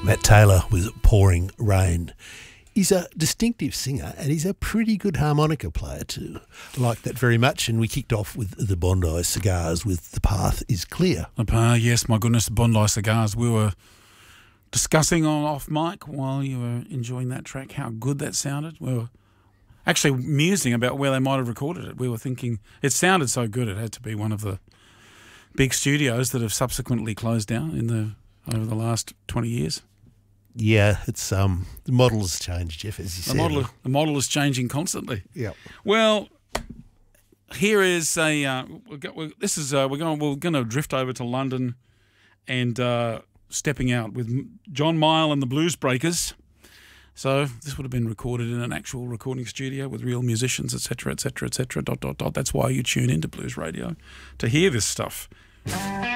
Matt Taylor with Pouring Rain. He's a distinctive singer and he's a pretty good harmonica player too. I like that very much, and we kicked off with the Bondi Cigars with The Path is Clear. Yes, my goodness, Bondi Cigars. We were discussing on off mic while you were enjoying that track how good that sounded. We were actually musing about where they might have recorded it. We were thinking it sounded so good it had to be one of the big studios that have subsequently closed down over the last 20 years. Yeah, it's the model has changed, Jeff, as you said. The model is changing constantly. Yeah. Well, here is we're going to drift over to London and stepping out with John Mayall and the Blues Breakers. So this would have been recorded in an actual recording studio with real musicians, etc., etc., etc. ... That's why you tune into Blues Radio, to hear this stuff.